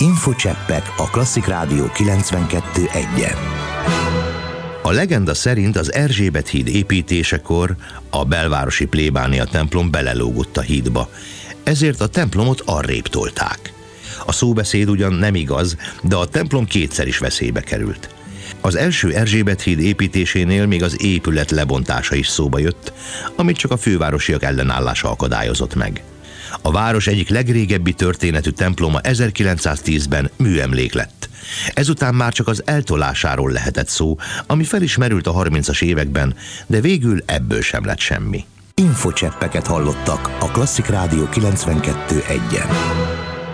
Infocseppek a Klasszik Rádió 92.1-en. A legenda szerint az Erzsébet híd építésekor a belvárosi plébánia templom belelógott a hídba, ezért a templomot arrébb tolták. A szóbeszéd ugyan nem igaz, de a templom kétszer is veszélybe került. Az első Erzsébet híd építésénél még az épület lebontása is szóba jött, amit csak a fővárosiak ellenállása akadályozott meg. A város egyik legrégebbi történetű temploma 1910-ben műemlék lett. Ezután már csak az eltolásáról lehetett szó, ami fel is merült a 30-as években, de végül ebből sem lett semmi. Infocseppeket hallottak a Klasszik Rádió 92.1-en.